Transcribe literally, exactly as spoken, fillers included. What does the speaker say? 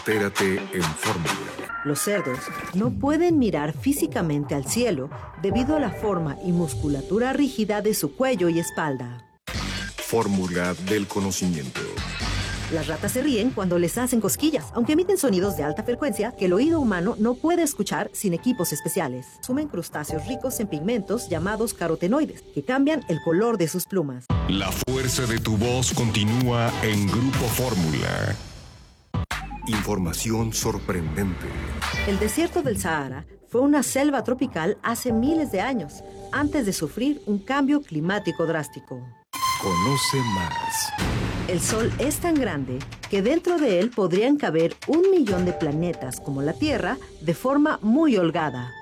Entérate en Fórmula. Los cerdos no pueden mirar físicamente al cielo debido a la forma y musculatura rígida de su cuello y espalda. Fórmula del conocimiento. Las ratas se ríen cuando les hacen cosquillas, aunque emiten sonidos de alta frecuencia que el oído humano no puede escuchar sin equipos especiales. Sumen crustáceos ricos en pigmentos llamados carotenoides, que cambian el color de sus plumas. La fuerza de tu voz continúa en Grupo Fórmula. Información sorprendente. El desierto del Sahara fue una selva tropical hace miles de años, antes de sufrir un cambio climático drástico. Conoce más. El Sol es tan grande que dentro de él podrían caber un millón de planetas como la Tierra de forma muy holgada.